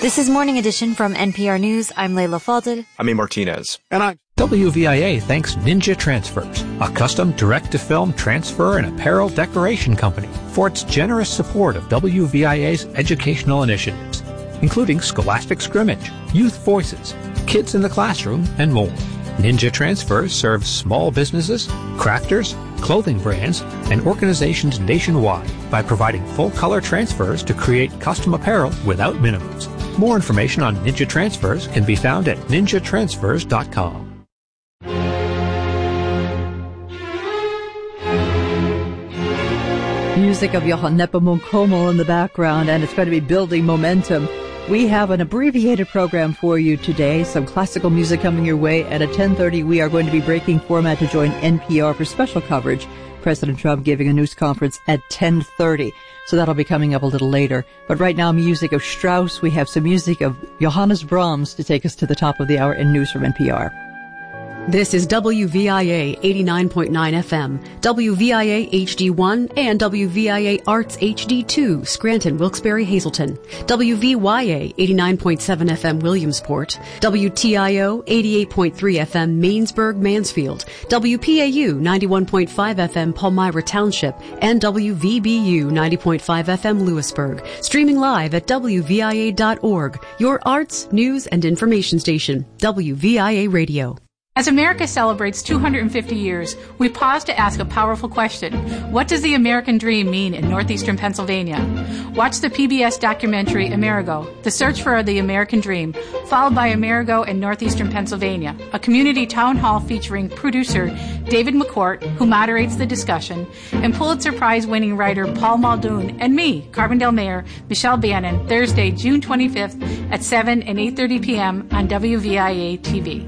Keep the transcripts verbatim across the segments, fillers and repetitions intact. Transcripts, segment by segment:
This is Morning Edition from N P R News. I'm Layla Fadel. I'm A. Martinez. And I... W V I A thanks Ninja Transfers, a custom direct-to-film transfer and apparel decoration company, for its generous support of W V I A's educational initiatives, including Scholastic Scrimmage, Youth Voices, Kids in the Classroom, and more. Ninja Transfers serves small businesses, crafters, clothing brands, and organizations nationwide by providing full-color transfers to create custom apparel without minimums. More information on Ninja Transfers can be found at ninja transfers dot com. Music of Johan Nepomuceno in the background, and it's going to be building momentum. We have an abbreviated program for you today, some classical music coming your way, and at ten thirty we are going to be breaking format to join N P R for special coverage. President Trump giving a news conference at ten thirty, so that'll be coming up a little later. But right now, music of Strauss. We have some music of Johannes Brahms to take us to the top of the hour in news from N P R. This is W V I A eighty-nine point nine F M, W V I A H D one, and W V I A Arts H D two, Scranton, Wilkes-Barre, Hazleton, W V Y A eighty-nine point seven F M, Williamsport, W T I O eighty-eight point three F M, Mainsburg, Mansfield, W P A U ninety-one point five F M, Palmyra Township, and W V B U ninety point five F M, Lewisburg. Streaming live at W V I A dot org, your arts, news, and information station, W V I A Radio. As America celebrates two hundred fifty years, we pause to ask a powerful question. What does the American dream mean in northeastern Pennsylvania? Watch the P B S documentary Amerigo, The Search for the American Dream, followed by Amerigo in northeastern Pennsylvania, a community town hall featuring producer David McCourt, who moderates the discussion, and Pulitzer Prize-winning writer Paul Muldoon, and me, Carbondale Mayor Michelle Bannon, Thursday, June twenty-fifth at seven and eight thirty p.m. on W V I A T V.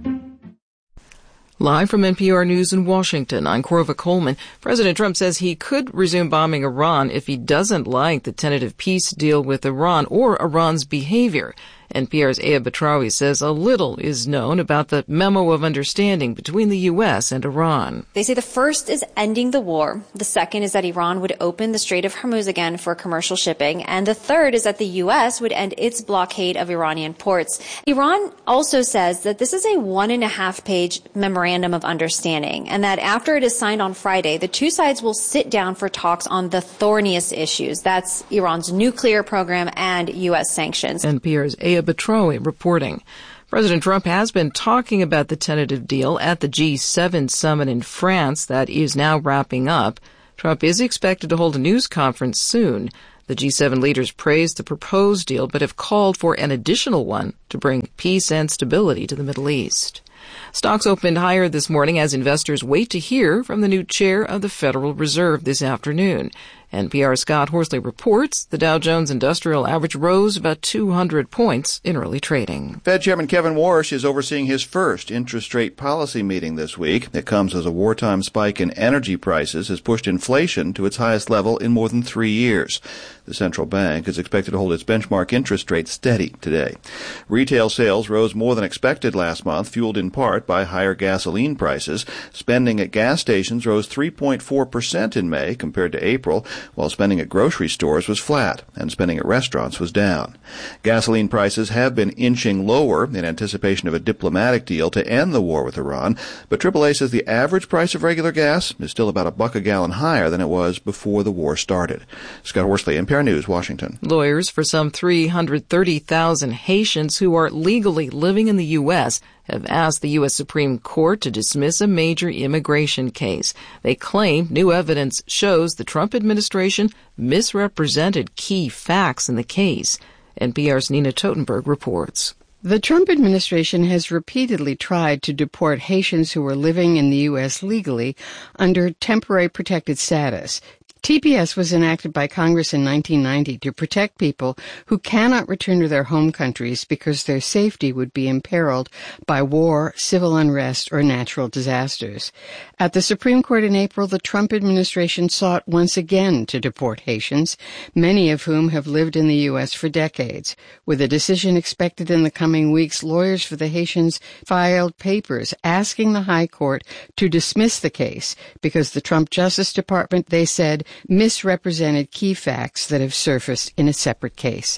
Live from N P R News in Washington, I'm Corva Coleman. President Trump says he could resume bombing Iran if he doesn't like the tentative peace deal with Iran or Iran's behavior. N P R's Aya Batrawi says a little is known about the memo of understanding between the U S and Iran. They say the first is ending the war. The second is that Iran would open the Strait of Hormuz again for commercial shipping. And the third is that the U S would end its blockade of Iranian ports. Iran also says that this is a one and a half page memorandum of understanding, and that after it is signed on Friday, the two sides will sit down for talks on the thorniest issues. That's Iran's nuclear program and U S sanctions. N P R's Aya Batrawi reporting. President Trump has been talking about the tentative deal at the G seven summit in France that is now wrapping up. Trump is expected to hold a news conference soon. The G seven leaders praised the proposed deal but have called for an additional one to bring peace and stability to the Middle East. Stocks opened higher this morning as investors wait to hear from the new chair of the Federal Reserve this afternoon. N P R's Scott Horsley reports the Dow Jones Industrial Average rose about two hundred points in early trading. Fed Chairman Kevin Warsh is overseeing his first interest rate policy meeting this week. It comes as a wartime spike in energy prices has pushed inflation to its highest level in more than three years. The central bank is expected to hold its benchmark interest rate steady today. Retail sales rose more than expected last month, fueled in part by higher gasoline prices. Spending at gas stations rose three point four percent in May compared to April, while spending at grocery stores was flat and spending at restaurants was down. Gasoline prices have been inching lower in anticipation of a diplomatic deal to end the war with Iran, but triple A says the average price of regular gas is still about a buck a gallon higher than it was before the war started. Scott Horsley, N P R News, Washington. Lawyers for some three hundred thirty thousand Haitians who are legally living in the U S have asked the U S Supreme Court to dismiss a major immigration case. They claim new evidence shows the Trump administration misrepresented key facts in the case. N P R's Nina Totenberg reports. The Trump administration has repeatedly tried to deport Haitians who are living in the U S legally under temporary protected status. T P S was enacted by Congress in nineteen ninety to protect people who cannot return to their home countries because their safety would be imperiled by war, civil unrest, or natural disasters. At the Supreme Court in April, the Trump administration sought once again to deport Haitians, many of whom have lived in the U S for decades. With a decision expected in the coming weeks, lawyers for the Haitians filed papers asking the High Court to dismiss the case because the Trump Justice Department, they said, misrepresented key facts that have surfaced in a separate case.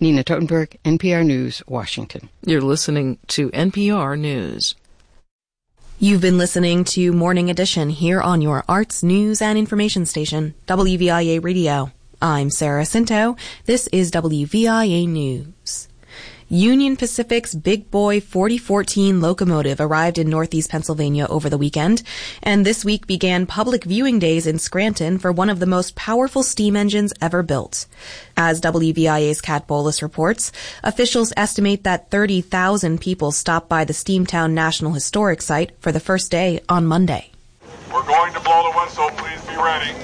Nina Totenberg, N P R News, Washington. You're listening to N P R News. You've been listening to Morning Edition here on your arts, news, and information station, W V I A Radio. I'm Sarah Cinto. This is W V I A News. Union Pacific's Big Boy forty fourteen locomotive arrived in Northeast Pennsylvania over the weekend, and this week began public viewing days in Scranton for one of the most powerful steam engines ever built. As W V I A's Kat Bolus reports, officials estimate that thirty thousand people stopped by the Steamtown National Historic Site for the first day on Monday. We're going to blow the whistle. Please be ready.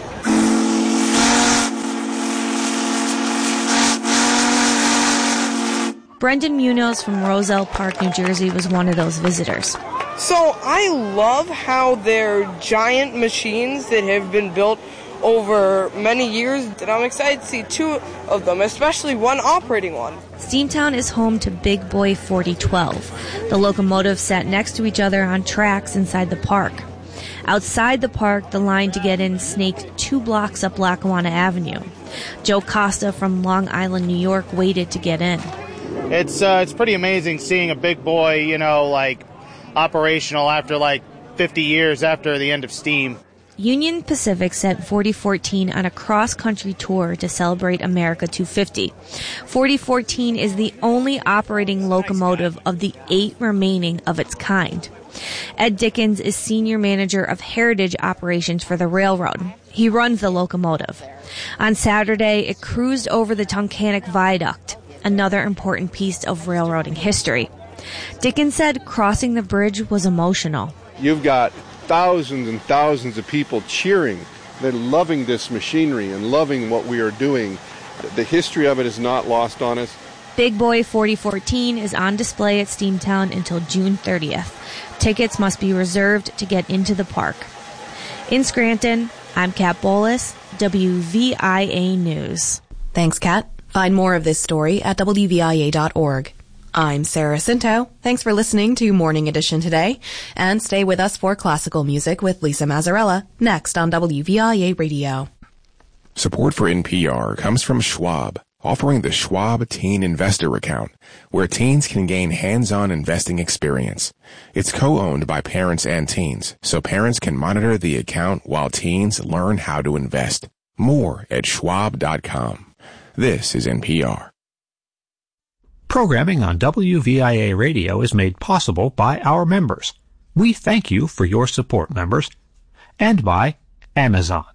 Brendan Munoz from Roselle Park, New Jersey was one of those visitors. So I love how they're giant machines that have been built over many years, and I'm excited to see two of them, especially one operating one. Steamtown is home to Big Boy forty twelve. The locomotives sat next to each other on tracks inside the park. Outside the park, the line to get in snaked two blocks up Lackawanna Avenue. Joe Costa from Long Island, New York, waited to get in. It's uh, it's pretty amazing seeing a Big Boy, you know, like, operational after, like, fifty years after the end of steam. Union Pacific sent forty fourteen on a cross-country tour to celebrate America two fifty. forty fourteen is the only operating locomotive of the eight remaining of its kind. Ed Dickens is senior manager of heritage operations for the railroad. He runs the locomotive. On Saturday, it cruised over the Tunkhannock Viaduct, another important piece of railroading history. Dickens said crossing the bridge was emotional. You've got thousands and thousands of people cheering. They're loving this machinery and loving what we are doing. The history of it is not lost on us. Big Boy forty fourteen is on display at Steamtown until June thirtieth. Tickets must be reserved to get into the park. In Scranton, I'm Kat Bolus, W V I A News. Thanks, Kat. Find more of this story at W V I A dot org. I'm Sarah Cinto. Thanks for listening to Morning Edition today, and stay with us for classical music with Lisa Mazzarella next on W V I A Radio. Support for N P R comes from Schwab, offering the Schwab Teen Investor Account, where teens can gain hands-on investing experience. It's co-owned by parents and teens, so parents can monitor the account while teens learn how to invest. More at schwab dot com. This is N P R. Programming on W V I A Radio is made possible by our members. We thank you for your support, members. And by Amazon.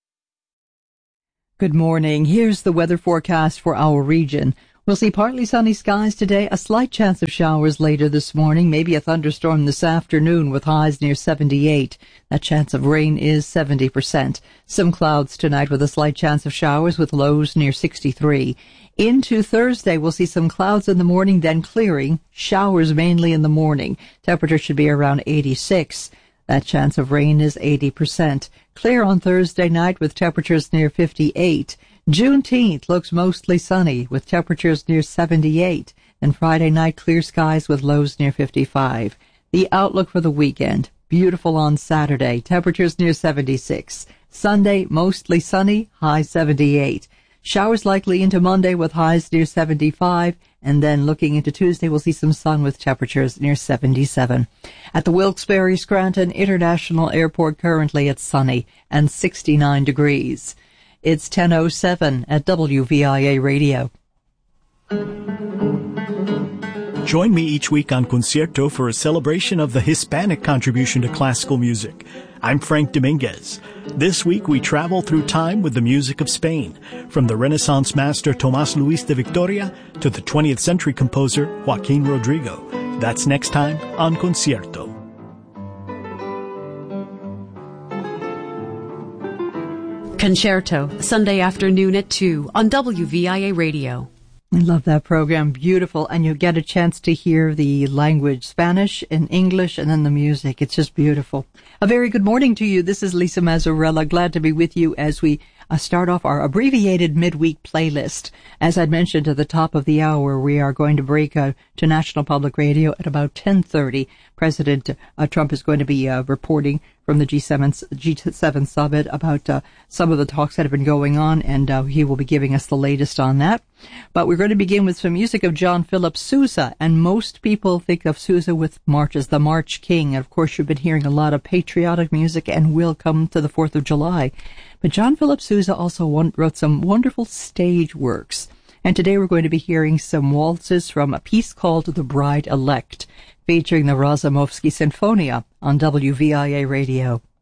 Good morning. Here's the weather forecast for our region. We'll see partly sunny skies today, a slight chance of showers later this morning, maybe a thunderstorm this afternoon with highs near seventy-eight. That chance of rain is seventy percent. Some clouds tonight with a slight chance of showers with lows near sixty-three. Into Thursday, we'll see some clouds in the morning, then clearing, showers mainly in the morning. Temperature should be around eighty-six. That chance of rain is eighty percent. Clear on Thursday night with temperatures near fifty-eight. Juneteenth looks mostly sunny with temperatures near seventy-eight. And Friday night, clear skies with lows near fifty-five. The outlook for the weekend, beautiful on Saturday, temperatures near seventy-six. Sunday, mostly sunny, high seventy-eight. Showers likely into Monday with highs near seventy-five, and then looking into Tuesday, we'll see some sun with temperatures near seventy-seven. At the Wilkes-Barre Scranton International Airport, currently it's sunny and sixty-nine degrees. It's ten oh seven at W V I A Radio. Join me each week on Concierto for a celebration of the Hispanic contribution to classical music. I'm Frank Dominguez. This week we travel through time with the music of Spain, from the Renaissance master Tomás Luis de Victoria to the twentieth century composer Joaquín Rodrigo. That's next time on Concierto. Concerto, Sunday afternoon at two on W V I A Radio. I love that program. Beautiful. And you get a chance to hear the language, Spanish and English, and then the music. It's just beautiful. A very good morning to you. This is Lisa Mazzarella. Glad to be with you as we uh, start off our abbreviated midweek playlist. As I mentioned at the top of the hour, we are going to break uh, to National Public Radio at about ten thirty. President uh, Trump is going to be uh, reporting from the G seven, G seven summit about uh, some of the talks that have been going on, and uh, he will be giving us the latest on that. But we're going to begin with some music of John Philip Sousa, and most people think of Sousa with marches, the March King. And of course, you've been hearing a lot of patriotic music and will come to the fourth of July. But John Philip Sousa also wrote some wonderful stage works. And today we're going to be hearing some waltzes from a piece called The Bride Elect, featuring the Razumovsky Sinfonia on W V I A Radio.